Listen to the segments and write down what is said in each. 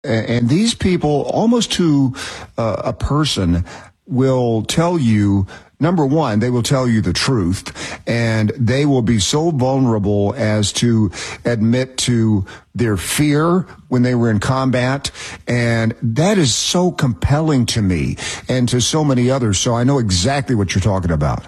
And these people, almost to a person, will tell you, number one, they will tell you the truth, and they will be so vulnerable as to admit to their fear when they were in combat. And that is so compelling to me and to so many others. So I know exactly what you're talking about.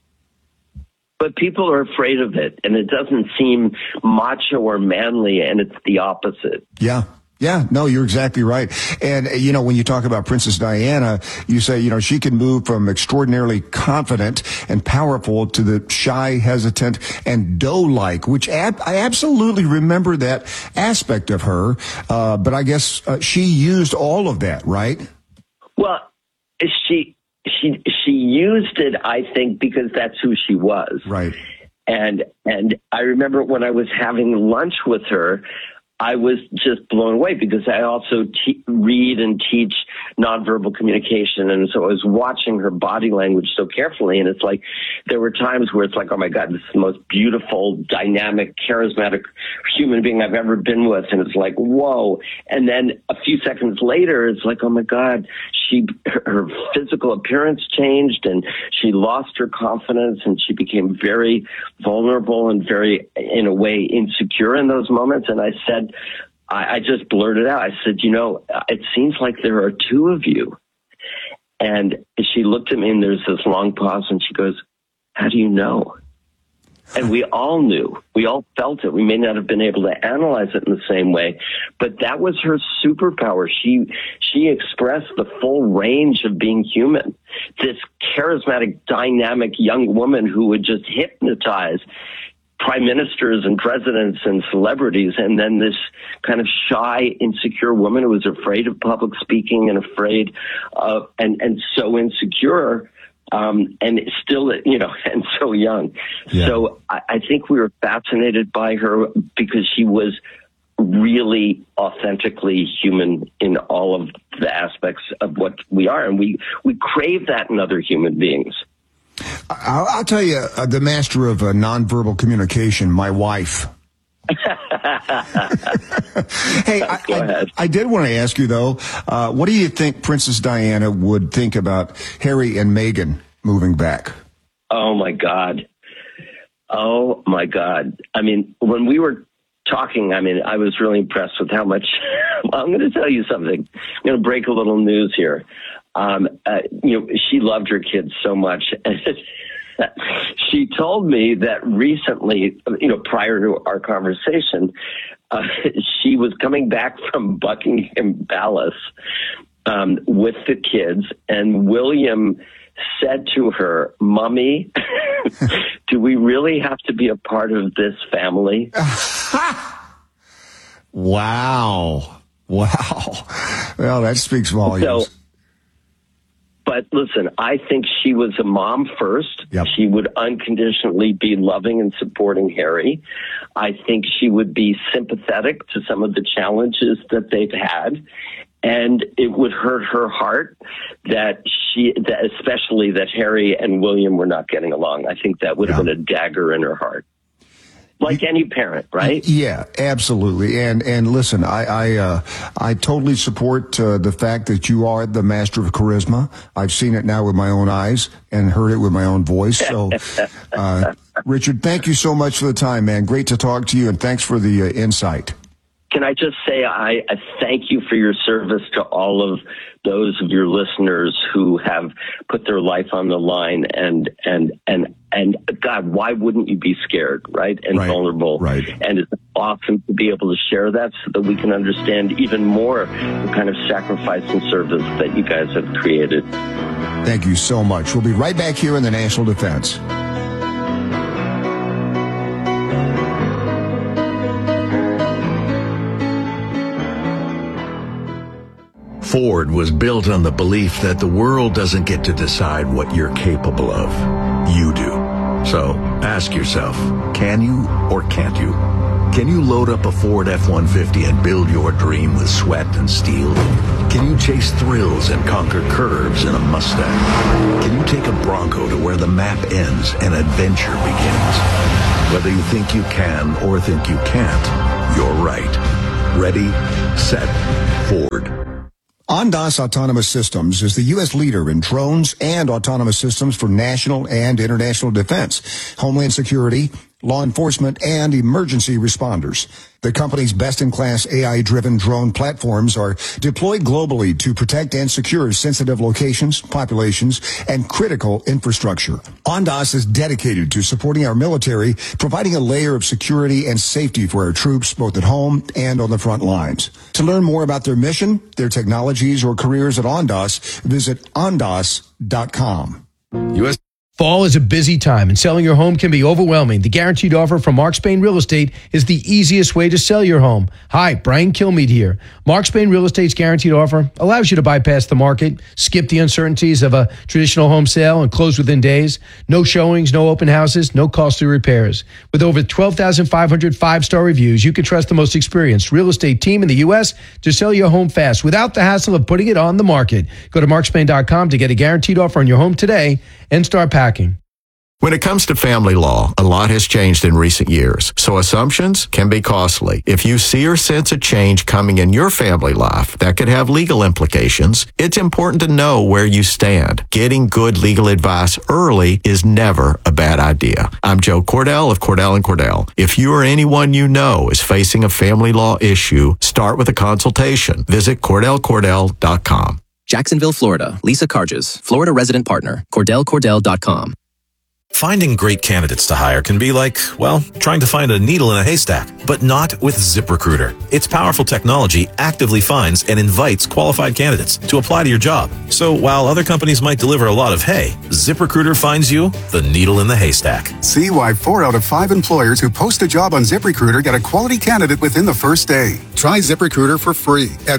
But people are afraid of it, and it doesn't seem macho or manly, and it's the opposite. Yeah. Yeah, no, you're exactly right. And, when you talk about Princess Diana, you say, she can move from extraordinarily confident and powerful to the shy, hesitant, and doe-like, which I absolutely remember that aspect of her. But I guess she used all of that, right? Well, she used it, I think, because that's who she was. Right. And I remember when I was having lunch with her, I was just blown away because I also read and teach nonverbal communication. And so I was watching her body language so carefully. And it's like, there were times where it's like, oh my God, this is the most beautiful, dynamic, charismatic human being I've ever been with. And it's like, whoa. And then a few seconds later, it's like, oh my God, her physical appearance changed and she lost her confidence and she became very vulnerable and very, in a way, insecure in those moments. And I said, I just blurted out. I said, it seems like there are two of you. And she looked at me and there's this long pause and she goes, how do you know? And we all knew. We all felt it. We may not have been able to analyze it in the same way, but that was her superpower. She expressed the full range of being human. This charismatic, dynamic young woman who would just hypnotize prime ministers and presidents and celebrities, and then this kind of shy, insecure woman who was afraid of public speaking and afraid of, and so insecure, and still, and so young. Yeah. So I think we were fascinated by her because she was really authentically human in all of the aspects of what we are, and we crave that in other human beings. I'll tell you, the master of nonverbal communication, my wife. Hey, Go ahead. I did want to ask you, though, what do you think Princess Diana would think about Harry and Meghan moving back? Oh, my God. Oh, my God. I mean, when we were talking, I was really impressed with how much. Well, I'm going to tell you something. I'm going to break a little news here. She loved her kids so much. She told me that recently, prior to our conversation, she was coming back from Buckingham Palace with the kids, and William said to her, "Mommy, do we really have to be a part of this family?" Wow. Well, that speaks volumes. But listen, I think she was a mom first. Yep. She would unconditionally be loving and supporting Harry. I think she would be sympathetic to some of the challenges that they've had. And it would hurt her heart especially that Harry and William were not getting along. I think that would have been a dagger in her heart. Like any parent, right? Yeah, absolutely. And listen, I totally support the fact that you are the master of charisma. I've seen it now with my own eyes and heard it with my own voice. So, Richard, thank you so much for the time, man. Great to talk to you, and thanks for the insight. Can I just say I thank you for your service to all of those of your listeners who have put their life on the line and God, why wouldn't you be scared, right? And vulnerable. Right. And it's awesome to be able to share that so that we can understand even more the kind of sacrifice and service that you guys have created. Thank you so much. We'll be right back here in the National Defense. Ford was built on the belief that the world doesn't get to decide what you're capable of. You do. So ask yourself, can you or can't you? Can you load up a Ford F-150 and build your dream with sweat and steel? Can you chase thrills and conquer curves in a Mustang? Can you take a Bronco to where the map ends and adventure begins? Whether you think you can or think you can't, you're right. Ready, set, Ford. Ondas Autonomous Systems is the U.S. leader in drones and autonomous systems for national and international defense, homeland security, law enforcement, and emergency responders. The company's best-in-class AI-driven drone platforms are deployed globally to protect and secure sensitive locations, populations, and critical infrastructure. Ondas is dedicated to supporting our military, providing a layer of security and safety for our troops, both at home and on the front lines. To learn more about their mission, their technologies, or careers at Ondas, visit ondas.com. Fall is a busy time, and selling your home can be overwhelming. The guaranteed offer from Mark Spain Real Estate is the easiest way to sell your home. Hi, Brian Kilmeade here. Mark Spain Real Estate's guaranteed offer allows you to bypass the market, skip the uncertainties of a traditional home sale, and close within days. No showings, no open houses, no costly repairs. With over 12,500 five-star reviews, you can trust the most experienced real estate team in the U.S. to sell your home fast without the hassle of putting it on the market. Go to markspain.com to get a guaranteed offer on your home today and start packing. When it comes to family law, a lot has changed in recent years, so assumptions can be costly. If you see or sense a change coming in your family life that could have legal implications, it's important to know where you stand. Getting good legal advice early is never a bad idea. I'm Joe Cordell of Cordell & Cordell. If you or anyone you know is facing a family law issue, start with a consultation. Visit CordellCordell.com. Jacksonville, Florida. Lisa Carges, Florida resident partner. CordellCordell.com. Finding great candidates to hire can be like, well, trying to find a needle in a haystack, but not with ZipRecruiter. Its powerful technology actively finds and invites qualified candidates to apply to your job. So while other companies might deliver a lot of hay, ZipRecruiter finds you the needle in the haystack. See why 4 out of 5 employers who post a job on ZipRecruiter get a quality candidate within the first day. Try ZipRecruiter for free at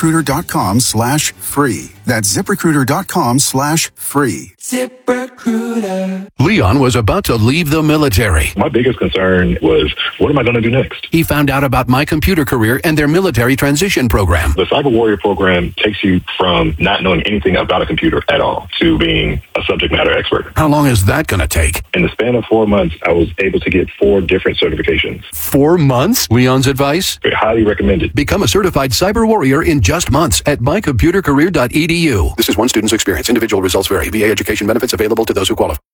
ZipRecruiter.com/free. That's ZipRecruiter.com/free. ZipRecruiter. Leon was about to leave the military. My biggest concern was, what am I going to do next? He found out about My Computer Career and their military transition program. The Cyber Warrior program takes you from not knowing anything about a computer at all to being a subject matter expert. How long is that going to take? In the span of 4 months, I was able to get 4 different certifications. 4 months? Leon's advice? Highly recommended. Become a certified cyber warrior in just months at mycomputercareer.edu. This is one student's experience. Individual results vary. VA education benefits available to those who qualify.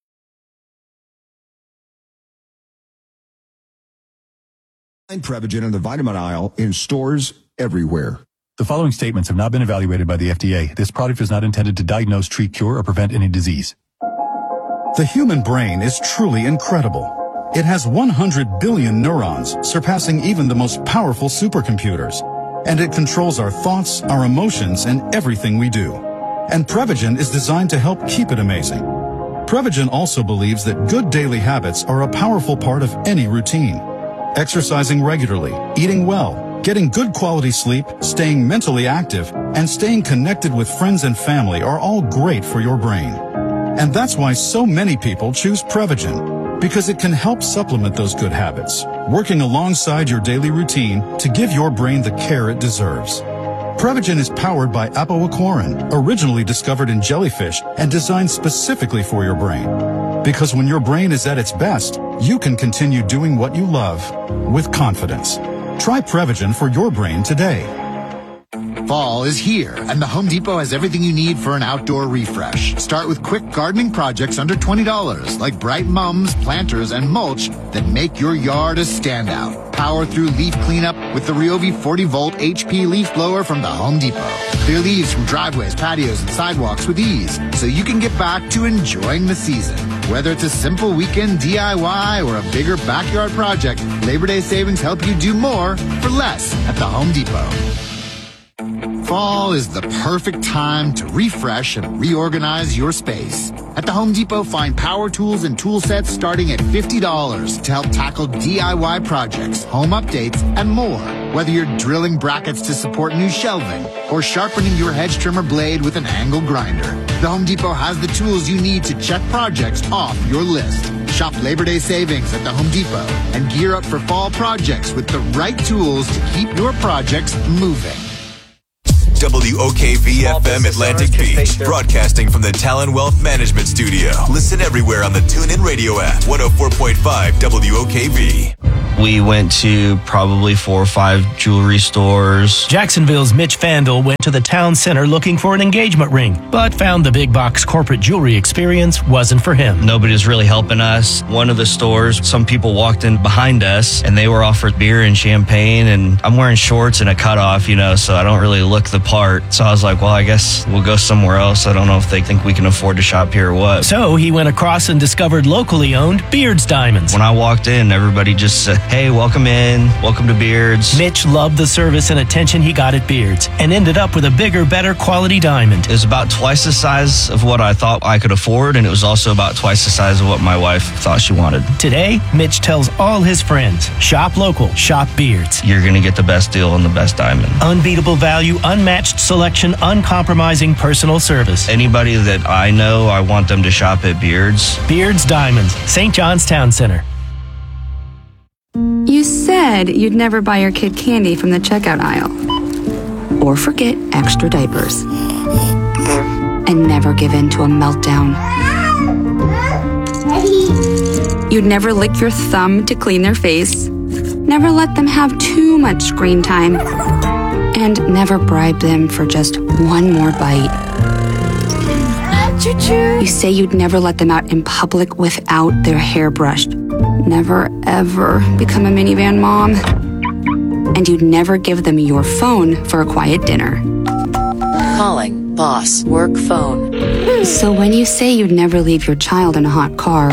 Find Prevagen in the vitamin aisle in stores everywhere. The following statements have not been evaluated by the FDA. This product is not intended to diagnose, treat, cure, or prevent any disease. The human brain is truly incredible. It has 100 billion neurons, surpassing even the most powerful supercomputers. And it controls our thoughts, our emotions, and everything we do. And Prevagen is designed to help keep it amazing. Prevagen also believes that good daily habits are a powerful part of any routine. Exercising regularly, eating well, getting good quality sleep, staying mentally active, and staying connected with friends and family are all great for your brain. And that's why so many people choose Prevagen, because it can help supplement those good habits, working alongside your daily routine to give your brain the care it deserves. Prevagen is powered by apoaquarin, originally discovered in jellyfish and designed specifically for your brain. Because when your brain is at its best, you can continue doing what you love with confidence. Try Prevagen for your brain today. Fall is here, and the Home Depot has everything you need for an outdoor refresh. Start with quick gardening projects under $20, like bright mums, planters, and mulch that make your yard a standout. Power through leaf cleanup with the Ryobi 40-volt HP leaf blower from the Home Depot. Clear leaves from driveways, patios, and sidewalks with ease, so you can get back to enjoying the season. Whether it's a simple weekend DIY or a bigger backyard project, Labor Day savings help you do more for less at the Home Depot. Fall is the perfect time to refresh and reorganize your space. At the Home Depot, find power tools and tool sets starting at $50 to help tackle DIY projects, home updates, and more. Whether you're drilling brackets to support new shelving or sharpening your hedge trimmer blade with an angle grinder, the Home Depot has the tools you need to check projects off your list. Shop Labor Day savings at the Home Depot and gear up for fall projects with the right tools to keep your projects moving. WOKV-FM Atlantic Beach, broadcasting from the Talon Wealth Management Studio. Listen everywhere on the TuneIn Radio app, 104.5 WOKV. We went to probably 4 or 5 jewelry stores. Jacksonville's Mitch Vandal went to the town center looking for an engagement ring, but found the big box corporate jewelry experience wasn't for him. Nobody was really helping us. One of the stores, some people walked in behind us and they were offered beer and champagne, and I'm wearing shorts and a cutoff, so I don't really look the part. So I was like, well, I guess we'll go somewhere else. I don't know if they think we can afford to shop here or what. So he went across and discovered locally owned Beards Diamonds. When I walked in, everybody just said, hey, welcome in, welcome to Beards. Mitch loved the service and attention he got at Beards and ended up with a bigger, better quality diamond. It was about twice the size of what I thought I could afford, and it was also about twice the size of what my wife thought she wanted. Today, Mitch tells all his friends, shop local, shop Beards. You're going to get the best deal on the best diamond. Unbeatable value, unmatched selection, uncompromising personal service. Anybody that I know, I want them to shop at Beards. Beards Diamonds, St. John's Town Center. You said you'd never buy your kid candy from the checkout aisle. Or forget extra diapers. And never give in to a meltdown. You'd never lick your thumb to clean their face. Never let them have too much screen time. And never bribe them for just one more bite. You say you'd never let them out in public without their hair brushed. Never, ever become a minivan mom. And you'd never give them your phone for a quiet dinner. Calling boss work phone. So when you say you'd never leave your child in a hot car,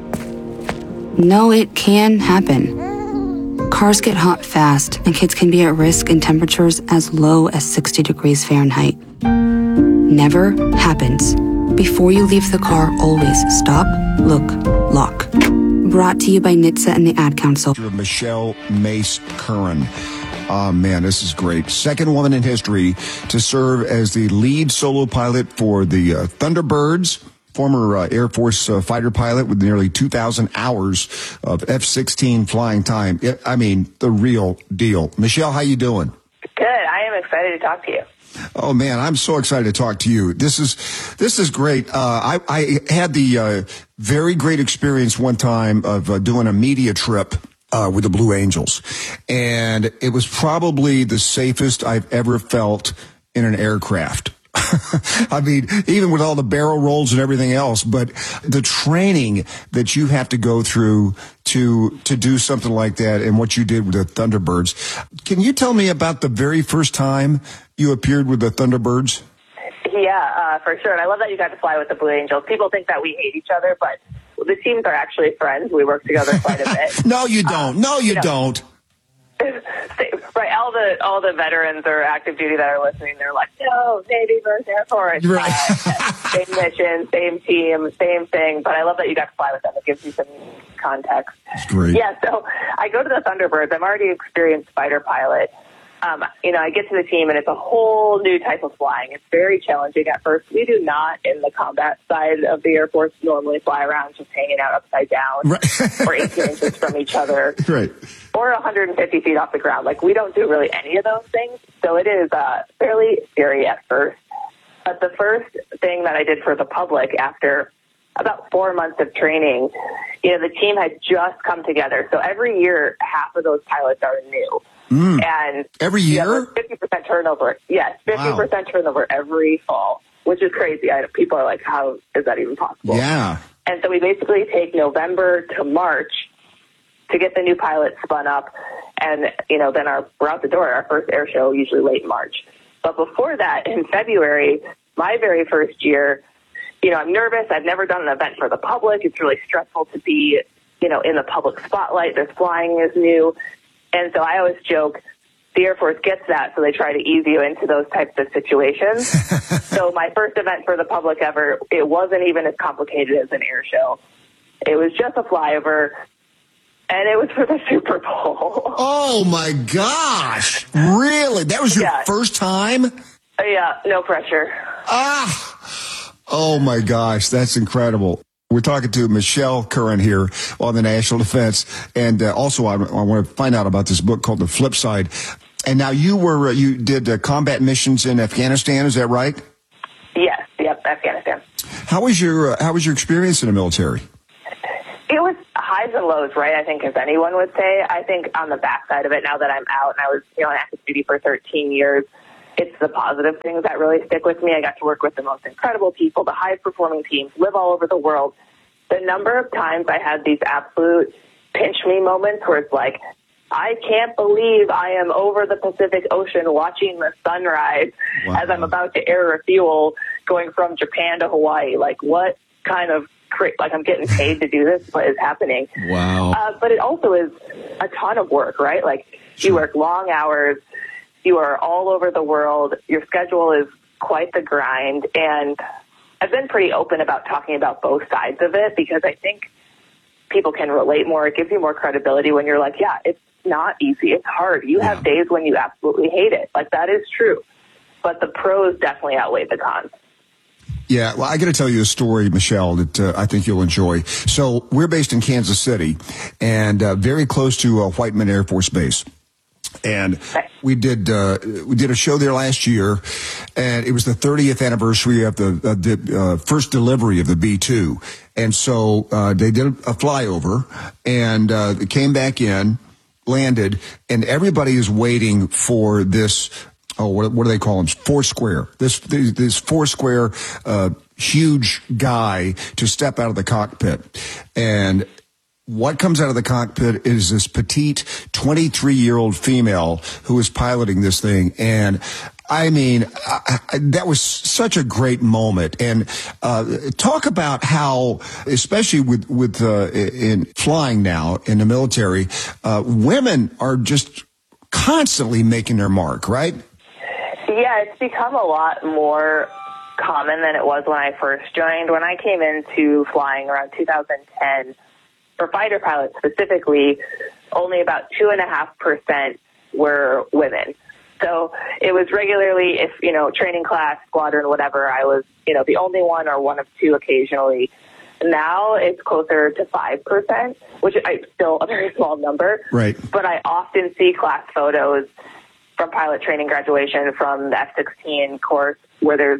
no, it can happen. Cars get hot fast, and kids can be at risk in temperatures as low as 60 degrees Fahrenheit. Never happens. Before you leave the car, always stop, look, lock. Brought to you by NHTSA and the Ad Council. Michelle Mace Curran. Oh, man, this is great. Second woman in history to serve as the lead solo pilot for the Thunderbirds. Former Air Force fighter pilot with nearly 2,000 hours of F-16 flying time. I mean, the real deal. Michelle, how you doing? Good. I am excited to talk to you. Oh man, I'm so excited to talk to you. This is great. I had the very great experience one time of doing a media trip with the Blue Angels, and it was probably the safest I've ever felt in an aircraft. I mean, even with all the barrel rolls and everything else, but the training that you have to go through to do something like that and what you did with the Thunderbirds. Can you tell me about the very first time you appeared with the Thunderbirds? Yeah, for sure. And I love that you got to fly with the Blue Angels. People think that we hate each other, but the teams are actually friends. We work together quite a bit. No, you don't. No, you don't. Right, all the veterans or active duty that are listening, they're like, no, Navy versus Air Force. Right. Same mission, same team, same thing. But I love that you got to fly with them. It gives you some context. That's great. Yeah, so I go to the Thunderbirds. I'm already an experienced fighter pilot. I get to the team, and it's a whole new type of flying. It's very challenging at first. We do not, in the combat side of the Air Force, normally fly around just hanging out upside down or 18 inches from each other. Right. Or 150 feet off the ground. Like, we don't do really any of those things. So it is fairly scary at first. But the first thing that I did for the public after about 4 months of training, the team had just come together. So every year, half of those pilots are new. And every year? 50% turnover. Yes, 50% turnover every fall, which is crazy. People are like, how is that even possible? Yeah. And so we basically take November to March to get the new pilots spun up. And, then we're out the door, our first air show, usually late March. But before that, in February, my very first year, I'm nervous. I've never done an event for the public. It's really stressful to be, in the public spotlight. This flying is new. And so I always joke, the Air Force gets that, so they try to ease you into those types of situations. So my first event for the public ever, it wasn't even as complicated as an air show. It was just a flyover, and it was for the Super Bowl. Oh, my gosh. Really? That was your first time? Yeah, no pressure. Oh, my gosh. That's incredible. We're talking to Michelle Curran here on the National Defense. And also, I want to find out about this book called The Flip Side. And now you did combat missions in Afghanistan. Is that right? Yes. Yep. Afghanistan. How was your experience in the military? It was highs and and lows, right? I think, as anyone would say. I think on the backside of it, now that I'm out and I was, on active duty for 13 years, it's the positive things that really stick with me. I got to work with the most incredible people, the highest performing teams, live all over the world. The number of times I had these absolute pinch me moments where it's like, I can't believe I am over the Pacific Ocean watching the sunrise as I'm about to air refuel going from Japan to Hawaii. Like, what kind of like, I'm getting paid to do this? What is happening? Wow. But it also is a ton of work, right? Like, you work long hours. You are all over the world. Your schedule is quite the grind. And I've been pretty open about talking about both sides of it because I think people can relate more. It gives you more credibility when you're like, yeah, it's not easy. It's hard. You have days when you absolutely hate it. Like, that is true. But the pros definitely outweigh the cons. Yeah, well, I got to tell you a story, Michelle, that I think you'll enjoy. So we're based in Kansas City and very close to Whiteman Air Force Base. And we did a show there last year, and it was the 30th anniversary of the first delivery of the B-2. And so they did a flyover, and they came back in, landed, and everybody is waiting for this. Oh, what do they call him? Foursquare. This Foursquare, huge guy to step out of the cockpit. And what comes out of the cockpit is this petite 23-year-old female who is piloting this thing. And I mean, that was such a great moment. And talk about how, especially with in flying now in the military, women are just constantly making their mark, right? Yeah, it's become a lot more common than it was when I first joined. When I came into flying around 2010, for fighter pilots specifically, only about 2.5% were women. So it was regularly, if, training class, squadron, whatever, I was, the only one or one of two occasionally. Now it's closer to 5%, which is still a very small number. Right. But I often see class photos from pilot training graduation from the F-16 course where there's,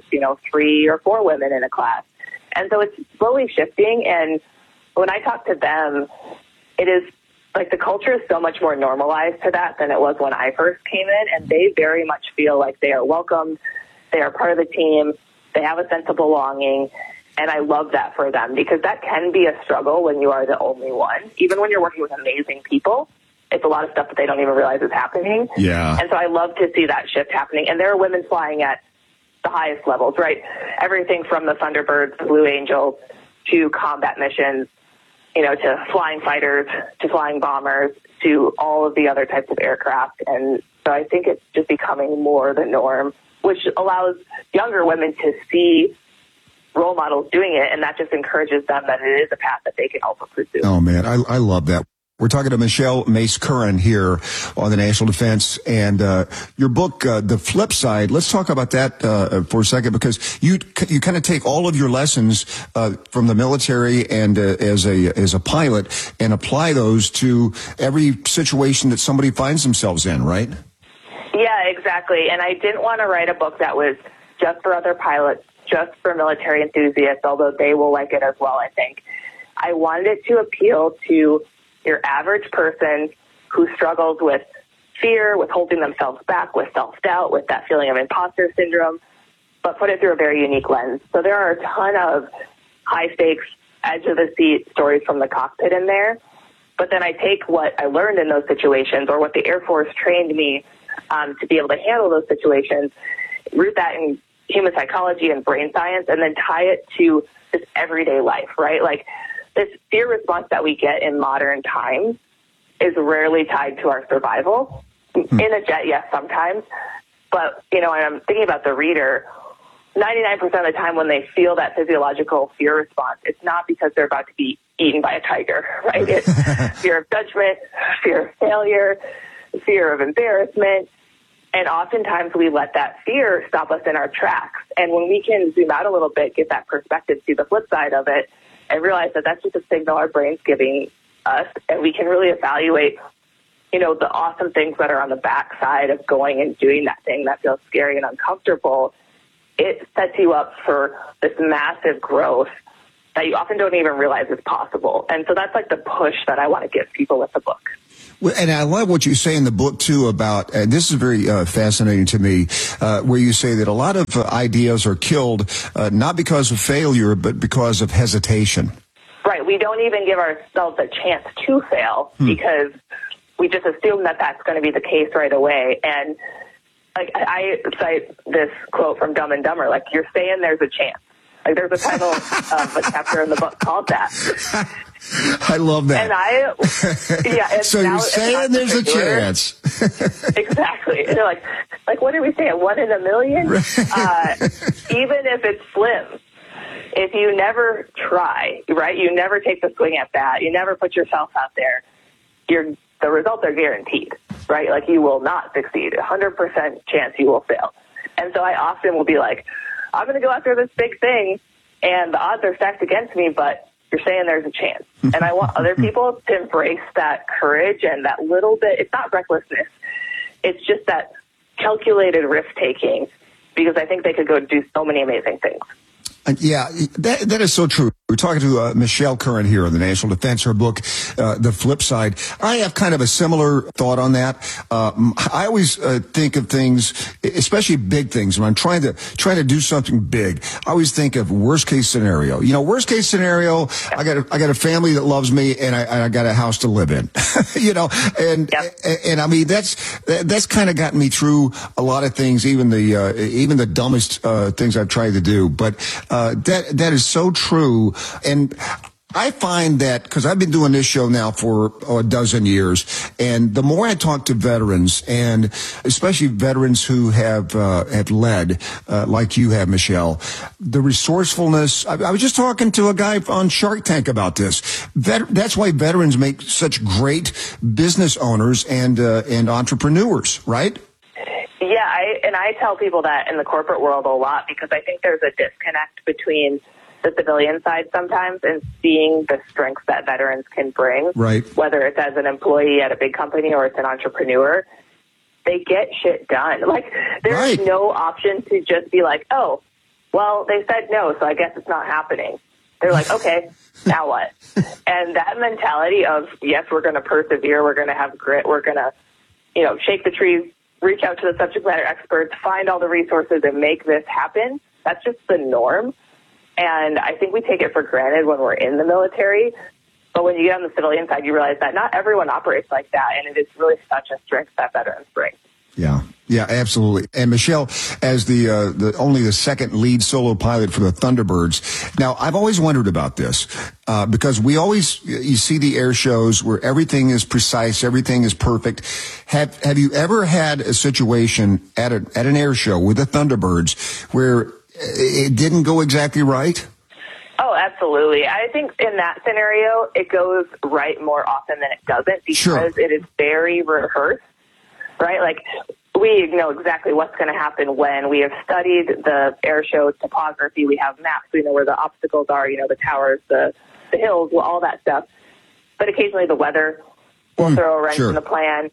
3 or 4 women in a class. And so it's slowly shifting. And when I talk to them, it is like the culture is so much more normalized to that than it was when I first came in. And they very much feel like they are welcomed. They are part of the team. They have a sense of belonging. And I love that for them because that can be a struggle when you are the only one. Even when you're working with amazing people, it's a lot of stuff that they don't even realize is happening. Yeah. And so I love to see that shift happening. And there are women flying at the highest levels, right? Everything from the Thunderbirds, the Blue Angels, to combat missions, to flying fighters, to flying bombers, to all of the other types of aircraft. And so I think it's just becoming more the norm, which allows younger women to see role models doing it, and that just encourages them that it is a path that they can also pursue. Oh, man, I love that. We're talking to Michelle Mace-Curran here on the National Defense, and your book, The Flip Side. Let's talk about that for a second, because you kind of take all of your lessons from the military and as a pilot and apply those to every situation that somebody finds themselves in, right? Yeah, exactly. And I didn't want to write a book that was just for other pilots, just for military enthusiasts, although they will like it as well, I think. I wanted it to appeal to your average person who struggles with fear, with holding themselves back, with self-doubt, with that feeling of imposter syndrome, but put it through a very unique lens. So there are a ton of high-stakes, edge-of-the-seat stories from the cockpit in there, but then I take what I learned in those situations or what the Air Force trained me to be able to handle those situations, root that in human psychology and brain science, and then tie it to just everyday life, right? Like, this fear response that we get in modern times is rarely tied to our survival. In a jet, yes, sometimes. But, when I'm thinking about the reader, 99% of the time when they feel that physiological fear response, it's not because they're about to be eaten by a tiger, right? It's fear of judgment, fear of failure, fear of embarrassment. And oftentimes we let that fear stop us in our tracks. And when we can zoom out a little bit, get that perspective, see the flip side of it, and realize that that's just a signal our brain's giving us, and we can really evaluate, the awesome things that are on the backside of going and doing that thing that feels scary and uncomfortable. It sets you up for this massive growth that you often don't even realize is possible. And so that's like the push that I want to give people with the book. Well, and I love what you say in the book, too, about, and this is very fascinating to me, where you say that a lot of ideas are killed not because of failure, but because of hesitation. Right. We don't even give ourselves a chance to fail because we just assume that that's going to be the case right away. And like I cite this quote from Dumb and Dumber, like, you're saying there's a chance. Like, there's a title of a chapter in the book called that. I love that. And so you're saying there's a chance. Exactly. And they're like, what are we saying? 1 in a million? Even if it's slim, if you never try, right? You never take the swing at that. You never put yourself out there. The results are guaranteed, right? Like, you will not succeed. 100% chance you will fail. And so I often will be like, I'm going to go after this big thing, and the odds are stacked against me, but you're saying there's a chance. And I want other people to embrace that courage and that little bit. It's not recklessness. It's just that calculated risk-taking, because I think they could go do so many amazing things. Yeah, that is so true. We're talking to Michelle Curran here on the National Defense, her book, The Flip Side. I have kind of a similar thought on that. I always think of things, especially big things, when I'm trying to do something big. I always think of worst case scenario. You know, worst case scenario, I got a family that loves me, and I got a house to live in. You know, and I mean that's kind of gotten me through a lot of things, even the dumbest things I've tried to do. But that is so true. And I find that, because I've been doing this show now for a dozen years, and the more I talk to veterans, and especially veterans who have led, like you have, Michelle, the resourcefulness. I was just talking to a guy on Shark Tank about this. That's why veterans make such great business owners and entrepreneurs, right? Yeah, I tell people that in the corporate world a lot, because I think there's a disconnect between the civilian side sometimes and seeing the strengths that veterans can bring, right? Whether it's as an employee at a big company or it's an entrepreneur, they get shit done. Like, there's no option to just be like, oh, well, they said no, so I guess it's not happening. They're like, okay, now what? And that mentality of, yes, we're going to persevere, we're going to have grit, we're going to, shake the trees, reach out to the subject matter experts, find all the resources and make this happen. That's just the norm. And I think we take it for granted when we're in the military. But when you get on the civilian side, you realize that not everyone operates like that. And it is really such a strength that veterans bring. Yeah, absolutely. And Michelle, as the only the second lead solo pilot for the Thunderbirds. Now, I've always wondered about this, because you see the air shows where everything is precise, everything is perfect. Have you ever had a situation at an air show with the Thunderbirds where it didn't go exactly right? Oh, absolutely. I think in that scenario, it goes right more often than it doesn't, because it is very rehearsed, right? Like, we know exactly what's going to happen when. We have studied the air show topography. We have maps. We know where the obstacles are, the towers, the hills, all that stuff. But occasionally the weather will throw a wrench in the plan.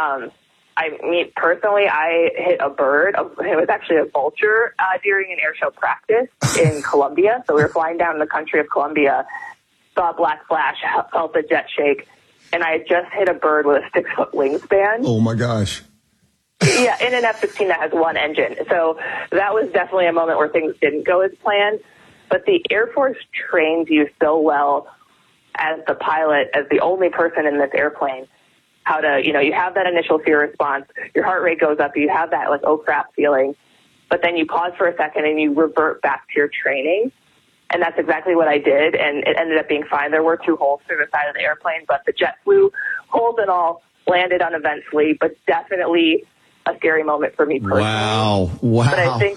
Personally, I hit a bird. It was actually a vulture during an air show practice in Colombia. So we were flying down in the country of Colombia, saw a black flash, felt the jet shake, and I had just hit a bird with a 6-foot wingspan. Oh, my gosh. Yeah, in an F-16 that has one engine. So that was definitely a moment where things didn't go as planned. But the Air Force trains you so well as the pilot, as the only person in this airplane, how to, you have that initial fear response, your heart rate goes up, you have that like, oh crap feeling, but then you pause for a second and you revert back to your training. And that's exactly what I did, and it ended up being fine. There were 2 holes through the side of the airplane, but the jet flew, holes and all, landed uneventfully, but definitely a scary moment for me personally. Wow. But I think,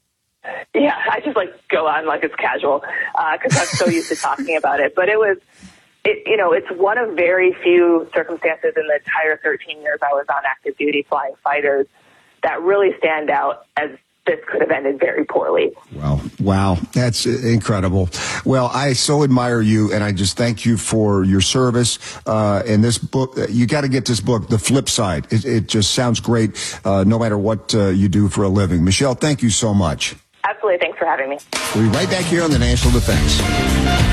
I just go on like it's casual, because I'm so used to talking about it. But it's one of very few circumstances in the entire 13 years I was on active duty flying fighters that really stand out as this could have ended very poorly. Wow. That's incredible. Well, I so admire you, and I just thank you for your service. And this book, you got to get this book, The Flip Side. It just sounds great, no matter what you do for a living. Michelle, thank you so much. Absolutely. Thanks for having me. We'll be right back here on the National Defense.